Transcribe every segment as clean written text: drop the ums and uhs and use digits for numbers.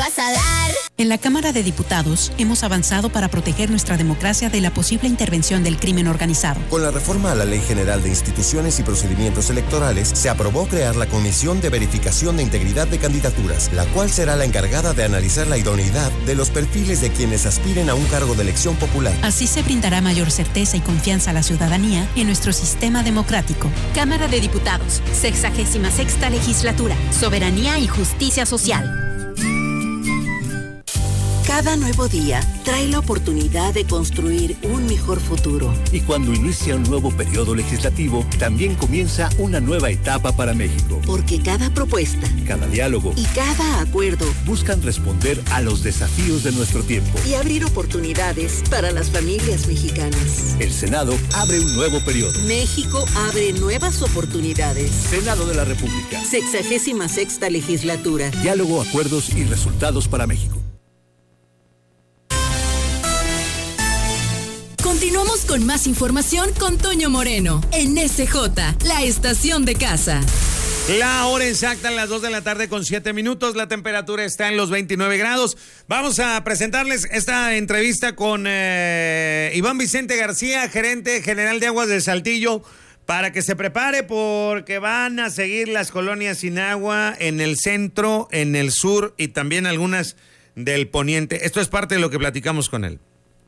vas a dar. En la Cámara de Diputados hemos avanzado para proteger nuestra democracia de la posible intervención del crimen organizado. Con la reforma a la Ley General de Instituciones y Procedimientos Electorales, se aprobó crear la Comisión de Verificación de Integridad de Candidaturas, la cual será la encargada de analizar la idoneidad de los perfiles de quienes aspiren a un cargo de elección popular. Así se brindará mayor certeza y confianza a la ciudadanía en nuestro sistema democrático. Cámara de Diputados, 66ª Legislatura, Soberanía y Justicia Social. Cada nuevo día trae la oportunidad de construir un mejor futuro. Y cuando inicia un nuevo periodo legislativo, también comienza una nueva etapa para México. Porque cada propuesta, cada diálogo y cada acuerdo buscan responder a los desafíos de nuestro tiempo y abrir oportunidades para las familias mexicanas. El Senado abre un nuevo periodo. México abre nuevas oportunidades. Senado de la República. 66ª Legislatura. Diálogo, acuerdos y resultados para México. Continuamos con más información con Toño Moreno en SJ, la estación de casa. La hora exacta a las 2 de la tarde con 7 minutos. La temperatura está en los 29 grados. Vamos a presentarles esta entrevista con Iván Vicente García, gerente general de Aguas de Saltillo, para que se prepare porque van a seguir las colonias sin agua en el centro, en el sur y también algunas del poniente. Esto es parte de lo que platicamos con él.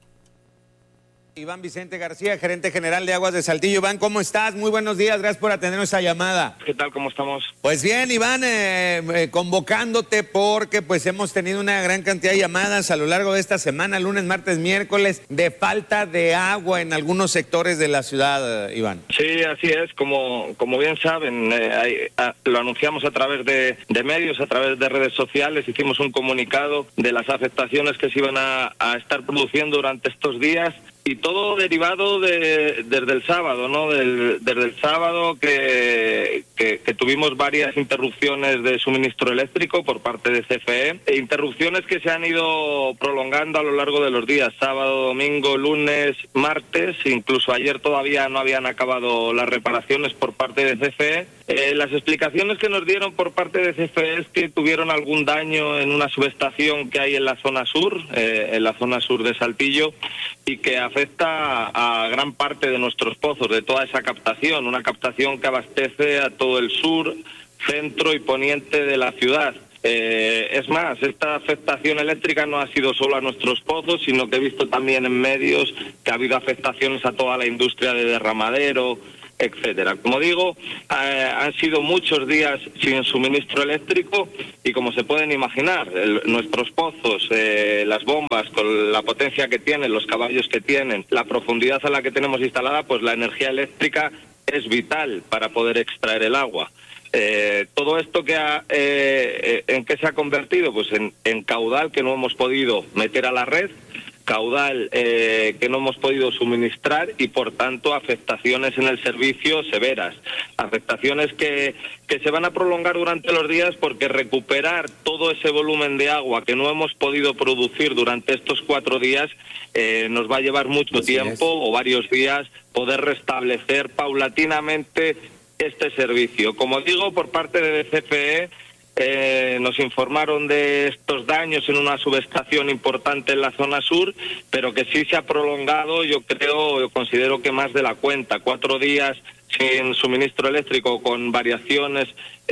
Iván Vicente García, gerente general de Aguas de Saltillo. Iván, ¿cómo estás? Muy buenos días, gracias por atender nuestra llamada. ¿Qué tal? ¿Cómo estamos? Pues bien, Iván, convocándote porque pues hemos tenido una gran cantidad de llamadas a lo largo de esta semana, lunes, martes, miércoles, de falta de agua en algunos sectores de la ciudad, Iván. Sí, así es. Como bien saben, lo anunciamos a través de medios, a través de redes sociales, hicimos un comunicado de las afectaciones que se iban a estar produciendo durante estos días. Y todo derivado desde el sábado, ¿no? Desde el sábado que tuvimos varias interrupciones de suministro eléctrico por parte de CFE, interrupciones que se han ido prolongando a lo largo de los días, sábado, domingo, lunes, martes, incluso ayer todavía no habían acabado las reparaciones por parte de CFE. Las explicaciones que nos dieron por parte de CFE es que tuvieron algún daño en una subestación que hay en la zona sur de Saltillo, y que afecta a gran parte de nuestros pozos, de toda esa captación, una captación que abastece a todo el sur, centro y poniente de la ciudad. Es más, esta afectación eléctrica no ha sido solo a nuestros pozos, sino que he visto también en medios que ha habido afectaciones a toda la industria de derramadero, etcétera. Como digo, han sido muchos días sin suministro eléctrico y, como se pueden imaginar, nuestros pozos, las bombas con la potencia que tienen, los caballos que tienen, la profundidad a la que tenemos instalada, pues la energía eléctrica es vital para poder extraer el agua. Todo esto ¿en qué se ha convertido? Pues en caudal que no hemos podido meter a la red, caudal que no hemos podido suministrar y, por tanto, afectaciones en el servicio severas. Afectaciones que se van a prolongar durante los días, porque recuperar todo ese volumen de agua que no hemos podido producir durante estos 4 días nos va a llevar mucho tiempo o varios días poder restablecer paulatinamente este servicio. Como digo, por parte de CFE, nos informaron de estos daños en una subestación importante en la zona sur, pero que sí se ha prolongado, yo considero que más de la cuenta. 4 días sin suministro eléctrico, con variaciones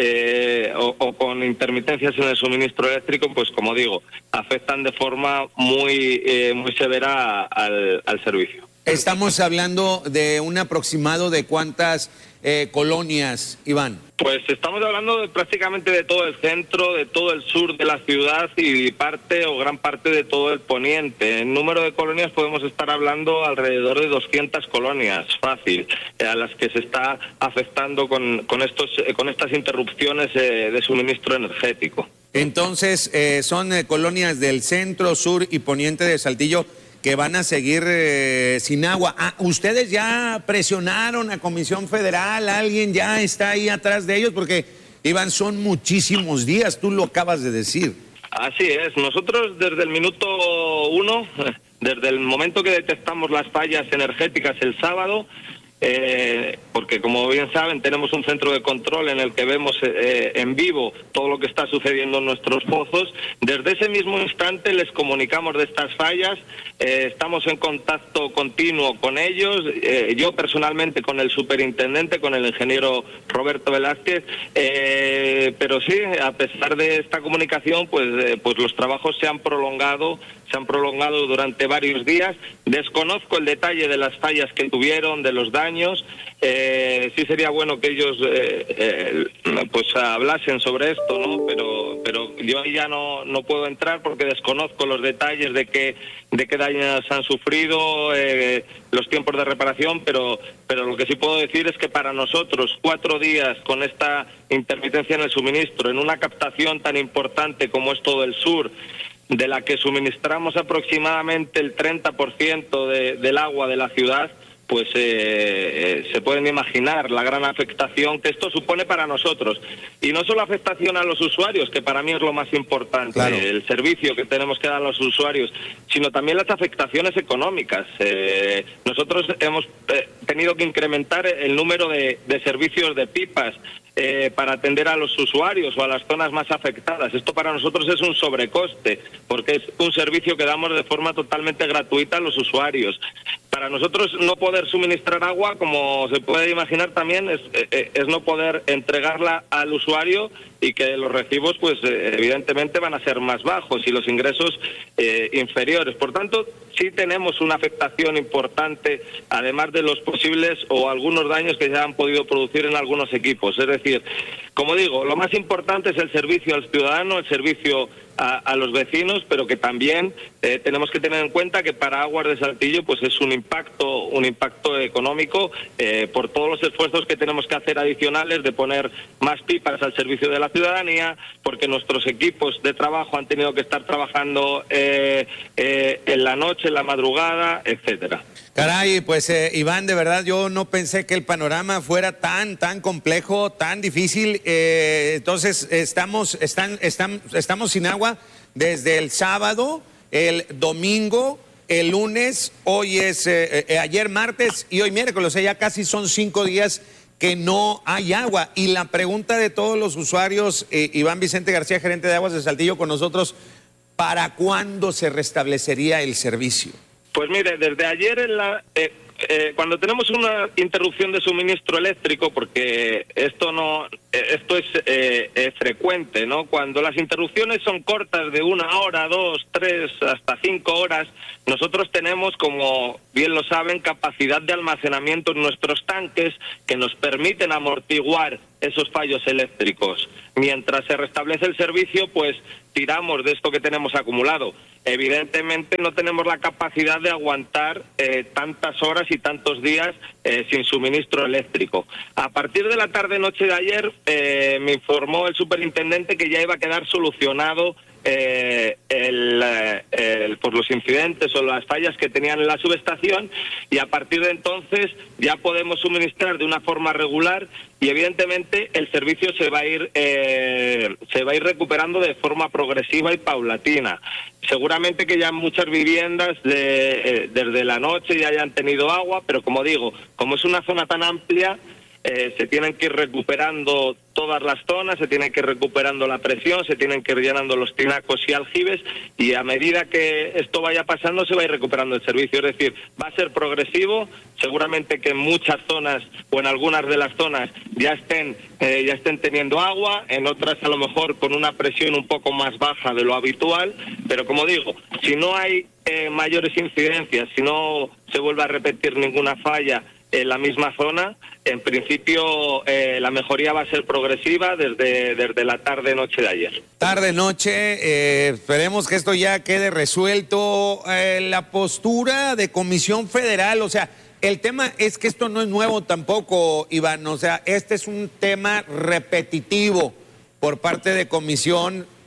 o con intermitencias en el suministro eléctrico, pues como digo, afectan de forma muy severa al servicio. Estamos hablando de un aproximado de cuántas colonias, Iván. Pues estamos hablando prácticamente de todo el centro, de todo el sur de la ciudad y parte o gran parte de todo el poniente. En número de colonias podemos estar hablando alrededor de 200 colonias, fácil, a las que se está afectando con estas interrupciones de suministro energético. Entonces, son colonias del centro, sur y poniente de Saltillo que van a seguir sin agua. ¿Ustedes ya presionaron a Comisión Federal? ¿Alguien ya está ahí atrás de ellos? Porque, Iván, son muchísimos días, tú lo acabas de decir. Así es. Nosotros desde el minuto 1, desde el momento que detectamos las fallas energéticas el sábado, porque como bien saben tenemos un centro de control en el que vemos en vivo todo lo que está sucediendo en nuestros pozos. Desde ese mismo instante les comunicamos de estas fallas, estamos en contacto continuo con ellos, yo personalmente con el superintendente, con el ingeniero Roberto Velázquez, pero sí, a pesar de esta comunicación, pues los trabajos se han prolongado durante varios días. Desconozco el detalle de las fallas que tuvieron, de los daños. Sí sería bueno que ellos pues hablasen sobre esto, ¿no? Pero yo ahí ya no puedo entrar porque desconozco los detalles de qué daños han sufrido, los tiempos de reparación, pero lo que sí puedo decir es que para nosotros 4 días con esta intermitencia en el suministro, en una captación tan importante como es todo el sur, de la que suministramos aproximadamente el 30% del agua de la ciudad, pues se pueden imaginar la gran afectación que esto supone para nosotros. Y no solo afectación a los usuarios, que para mí es lo más importante, claro, el servicio que tenemos que dar a los usuarios, sino también las afectaciones económicas. Nosotros hemos tenido que incrementar el número de servicios de pipas para atender a los usuarios o a las zonas más afectadas. Esto para nosotros es un sobrecoste, porque es un servicio que damos de forma totalmente gratuita a los usuarios. Para nosotros no poder suministrar agua, como se puede imaginar también, es no poder entregarla al usuario y que los recibos, pues evidentemente van a ser más bajos y los ingresos inferiores. Por tanto, sí tenemos una afectación importante, además de los posibles o algunos daños que ya han podido producir en algunos equipos. Es decir, como digo, lo más importante es el servicio al ciudadano, el servicio a los vecinos, pero que también tenemos que tener en cuenta que para Aguas de Saltillo pues es un impacto económico por todos los esfuerzos que tenemos que hacer adicionales de poner más pipas al servicio de la ciudadanía, porque nuestros equipos de trabajo han tenido que estar trabajando en la noche, en la madrugada, etcétera. Caray, pues Iván, de verdad yo no pensé que el panorama fuera tan complejo, tan difícil. Entonces estamos sin agua desde el sábado, el domingo, el lunes, hoy es ayer martes y hoy miércoles, o sea, ya casi son 5 días que no hay agua. Y la pregunta de todos los usuarios, Iván Vicente García, gerente de Aguas de Saltillo, con nosotros, ¿para cuándo se restablecería el servicio? Pues mire, desde ayer cuando tenemos una interrupción de suministro eléctrico, porque esto es frecuente, ¿no? Cuando las interrupciones son cortas de 1 hora, 2, 3, hasta 5 horas, nosotros tenemos, como bien lo saben, capacidad de almacenamiento en nuestros tanques que nos permiten amortiguar esos fallos eléctricos. Mientras se restablece el servicio, pues tiramos de esto que tenemos acumulado. Evidentemente no tenemos la capacidad de aguantar tantas horas y tantos días sin suministro eléctrico. A partir de la tarde-noche de ayer me informó el superintendente que ya iba a quedar solucionado por los incidentes o las fallas que tenían en la subestación, y a partir de entonces ya podemos suministrar de una forma regular y evidentemente el servicio se va a ir recuperando de forma progresiva y paulatina. Seguramente que ya muchas viviendas desde la noche ya hayan tenido agua, pero como digo, como es una zona tan amplia, se tienen que ir recuperando todas las zonas, se tiene que ir recuperando la presión, se tienen que ir llenando los tinacos y aljibes, y a medida que esto vaya pasando se va a ir recuperando el servicio. Es decir, va a ser progresivo, seguramente que en muchas zonas o en algunas de las zonas ya estén teniendo agua, en otras a lo mejor con una presión un poco más baja de lo habitual, pero como digo, si no hay mayores incidencias, si no se vuelve a repetir ninguna falla en la misma zona, en principio la mejoría va a ser progresiva desde la tarde-noche de ayer. Tarde-noche, esperemos que esto ya quede resuelto. La postura de Comisión Federal, o sea, el tema es que esto no es nuevo tampoco, Iván, o sea, este es un tema repetitivo por parte de Comisión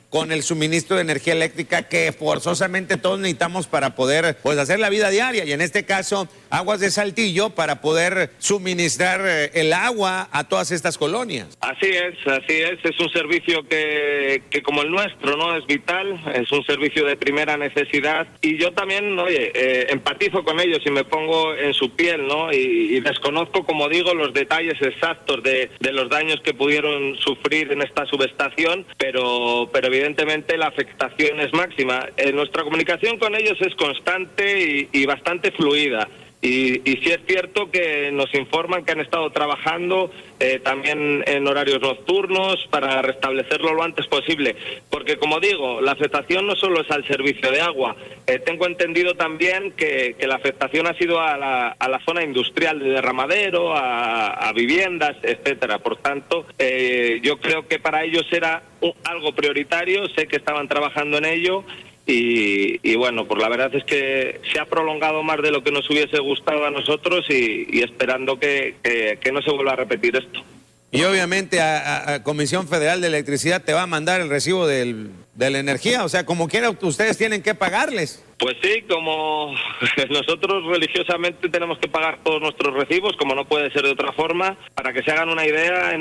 con el suministro de energía eléctrica que forzosamente todos necesitamos para poder pues hacer la vida diaria, y en este caso Aguas de Saltillo para poder suministrar el agua a todas estas colonias. Así es un servicio que como el nuestro, ¿no? Es vital, es un servicio de primera necesidad, y yo también, empatizo con ellos y me pongo en su piel, ¿no? Y desconozco, como digo, los detalles exactos de los daños que pudieron sufrir en esta subestación, pero evidentemente la afectación es máxima. Nuestra comunicación con ellos es constante y bastante fluida. Y sí es cierto que nos informan que han estado trabajando también en horarios nocturnos para restablecerlo lo antes posible, porque como digo, la afectación no solo es al servicio de agua, tengo entendido también que la afectación ha sido a la zona industrial de derramadero, a viviendas, etcétera. Por tanto, yo creo que para ellos era algo prioritario, sé que estaban trabajando en ello. Y bueno, pues la verdad es que se ha prolongado más de lo que nos hubiese gustado a nosotros y esperando que no se vuelva a repetir esto. Y obviamente a Comisión Federal de Electricidad te va a mandar el recibo de la energía, o sea, como quiera ustedes tienen que pagarles. Pues sí, como nosotros religiosamente tenemos que pagar todos nuestros recibos, como no puede ser de otra forma. Para que se hagan una idea,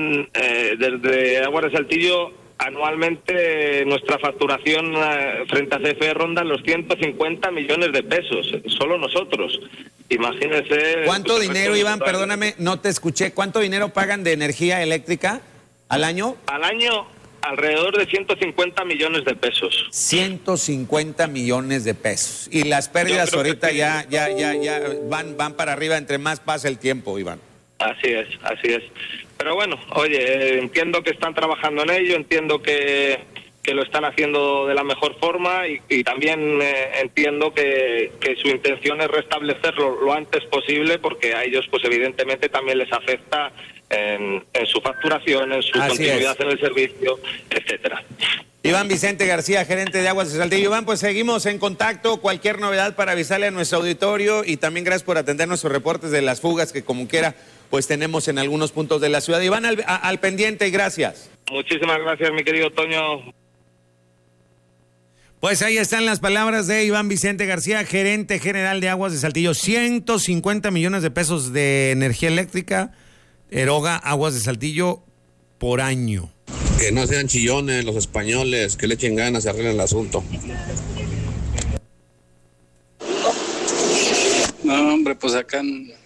desde Aguas de Saltillo anualmente nuestra facturación frente a CFE ronda los 150 millones de pesos, solo nosotros. Imagínense. ¿Cuánto dinero, Iván? Perdóname, no te escuché. ¿Cuánto dinero pagan de energía eléctrica al año? Al año, alrededor de 150 millones de pesos. 150 millones de pesos. Y las pérdidas ahorita ya van para arriba entre más pasa el tiempo, Iván. Así es. Pero bueno, oye, entiendo que están trabajando en ello, entiendo que lo están haciendo de la mejor forma y también entiendo que su intención es restablecerlo lo antes posible, porque a ellos pues evidentemente también les afecta en su facturación, en su continuidad en el servicio, etcétera. Iván Vicente García, gerente de Aguas de Saltillo. Iván, pues seguimos en contacto. Cualquier novedad para avisarle a nuestro auditorio, y también gracias por atender nuestros reportes de las fugas que como quiera pues tenemos en algunos puntos de la ciudad. Iván, al pendiente y gracias. Muchísimas gracias, mi querido Toño. Pues ahí están las palabras de Iván Vicente García, gerente general de Aguas de Saltillo. 150 millones de pesos de energía eléctrica eroga Aguas de Saltillo por año. Que no sean chillones los españoles, que le echen ganas y arreglen el asunto. No, hombre, pues acá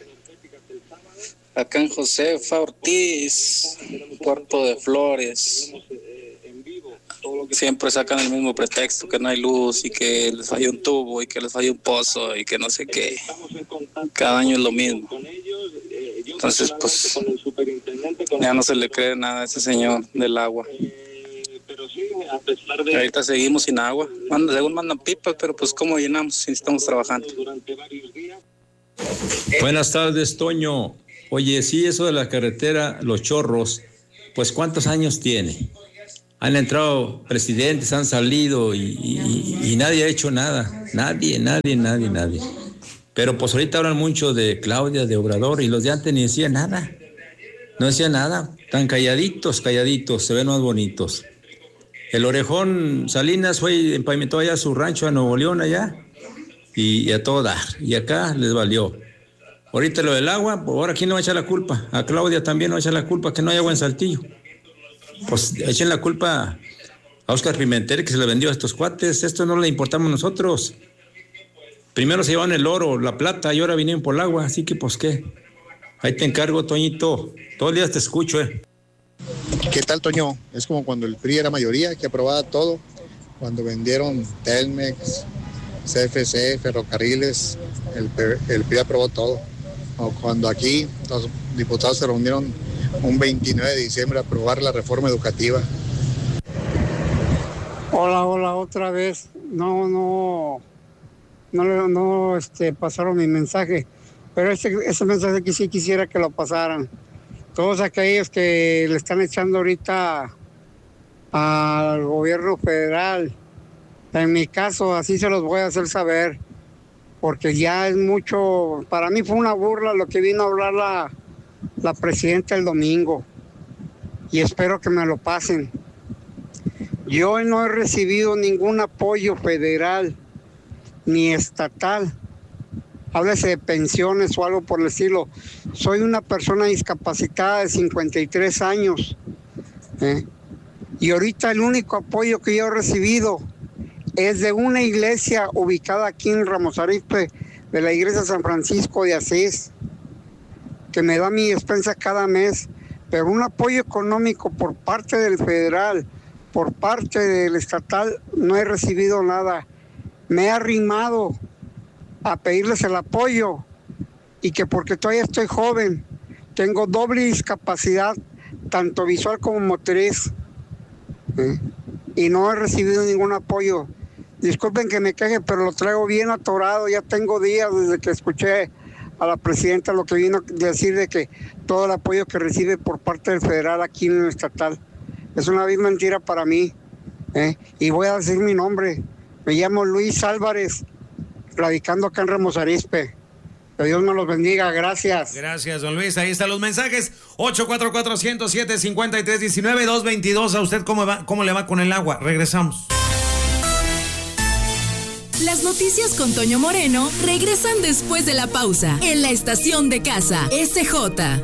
en Josefa Ortiz, Puerto de Flores, siempre sacan el mismo pretexto, que no hay luz y que les falla un tubo y que les falla un pozo y que no sé qué. Cada año es lo mismo. Entonces, pues, ya no se le cree nada a ese señor del agua. Ahorita seguimos sin agua. Según mandan pipas, pero pues ¿cómo llenamos si estamos trabajando? Buenas tardes, Toño. Oye, sí, eso de la carretera Los Chorros, pues ¿cuántos años tiene? Han entrado presidentes, han salido y nadie ha hecho nada. Nadie. Pero pues ahorita hablan mucho de Claudia, de Obrador, y los de antes ni decían nada. No decían nada. Tan calladitos, se ven más bonitos. El Orejón Salinas fue, empavimentó allá su rancho a Nuevo León allá y a todo dar. Y acá les valió. Ahorita lo del agua, pues ahora ¿quién le va a echar la culpa? A Claudia también le va a echar la culpa que no hay agua en Saltillo. Pues echen la culpa a Óscar Pimentel, que se le vendió a estos cuates. Esto no le importamos nosotros. Primero se llevaban el oro, la plata, y ahora vinieron por el agua. Así que pues qué. Ahí te encargo, Toñito. Todos los días te escucho, ¿Qué tal, Toño? Es como cuando el PRI era mayoría, que aprobaba todo. Cuando vendieron Telmex, CFC, ferrocarriles, el PRI aprobó todo. O cuando aquí los diputados se reunieron un 29 de diciembre a aprobar la reforma educativa. Hola, otra vez. No pasaron mi mensaje, pero ese mensaje que sí quisiera que lo pasaran. Todos aquellos que le están echando ahorita al gobierno federal, en mi caso así se los voy a hacer saber, porque ya es mucho. Para mí fue una burla lo que vino a hablar la presidenta el domingo, y espero que me lo pasen. Yo no he recibido ningún apoyo federal ni estatal. Háblese de pensiones o algo por el estilo. Soy una persona discapacitada de 53 años. Y ahorita el único apoyo que yo he recibido es de una iglesia ubicada aquí en Ramos Arizpe, de la iglesia San Francisco de Asís, que me da mi despensa cada mes. Pero un apoyo económico por parte del federal, por parte del estatal, no he recibido nada. Me he arrimado a pedirles el apoyo, y que porque todavía estoy joven, tengo doble discapacidad, tanto visual como motriz, y no he recibido ningún apoyo. Disculpen que me queje, pero lo traigo bien atorado. Ya tengo días desde que escuché a la presidenta lo que vino a decir de que todo el apoyo que recibe por parte del federal aquí en el estatal es una vil mentira para mí. Y voy a decir mi nombre. Me llamo Luis Álvarez, radicando acá en Ramos Arizpe. Que Dios me los bendiga, gracias. Gracias, don Luis. Ahí están los mensajes. 844-107-5319, 222. ¿A usted cómo le va con el agua? Regresamos. Las noticias con Toño Moreno regresan después de la pausa en la estación de casa SJ.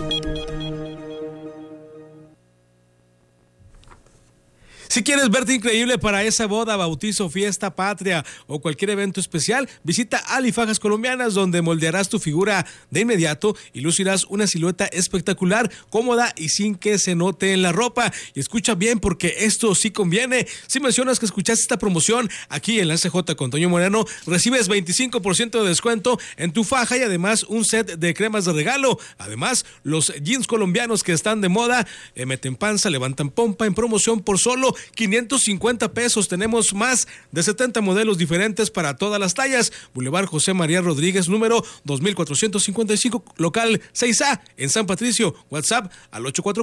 Si quieres verte increíble para esa boda, bautizo, fiesta, patria o cualquier evento especial, visita Ali Fajas Colombianas, donde moldearás tu figura de inmediato y lucirás una silueta espectacular, cómoda y sin que se note en la ropa. Y escucha bien, porque esto sí conviene. Si mencionas que escuchaste esta promoción aquí en la SJ con Toño Moreno, recibes 25% de descuento en tu faja y además un set de cremas de regalo. Además, los jeans colombianos que están de moda, meten panza, levantan pompa, en promoción por solo 550 pesos. Tenemos más de 70 modelos diferentes para todas las tallas. Boulevard José María Rodríguez, número 2455, local 6A, en San Patricio. WhatsApp al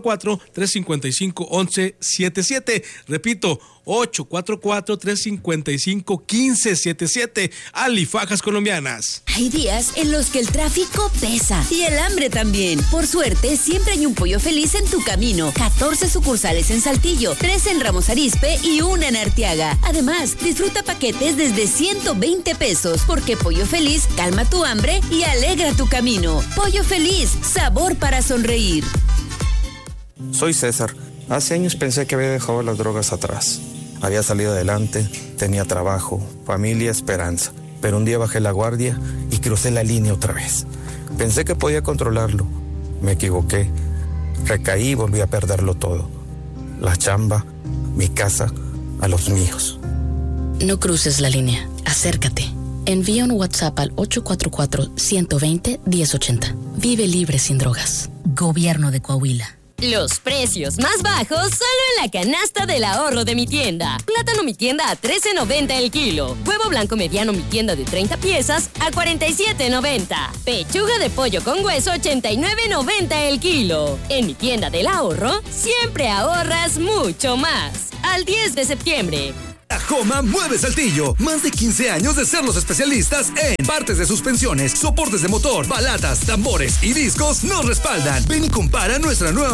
844-355-1177. Repito, 844-355-1577. Ali Fajas Colombianas. Hay días en los que el tráfico pesa y el hambre también. Por suerte, siempre hay un Pollo Feliz en tu camino. 14 sucursales en Saltillo, 3 en Ramos Arizpe y 1 en Arteaga. Además, disfruta paquetes desde 120 pesos, porque Pollo Feliz calma tu hambre y alegra tu camino. Pollo Feliz, sabor para sonreír. Soy César. Hace años pensé que había dejado las drogas atrás. Había salido adelante, tenía trabajo, familia, esperanza. Pero un día bajé la guardia y crucé la línea otra vez. Pensé que podía controlarlo. Me equivoqué. Recaí y volví a perderlo todo. La chamba, mi casa, a los míos. No cruces la línea. Acércate. Envía un WhatsApp al 844-120-1080. Vive libre sin drogas. Gobierno de Coahuila. Los precios más bajos solo en la canasta del ahorro de Mi Tienda. Plátano Mi Tienda a $13.90 el kilo. Huevo blanco mediano Mi Tienda de 30 piezas a $47.90. Pechuga de pollo con hueso $89.90 el kilo. En Mi Tienda del Ahorro siempre ahorras mucho más. Al 10 de septiembre. Joma mueve Saltillo. Más de 15 años de ser los especialistas en partes de suspensiones, soportes de motor, balatas, tambores y discos nos respaldan. Ven y compara nuestra nueva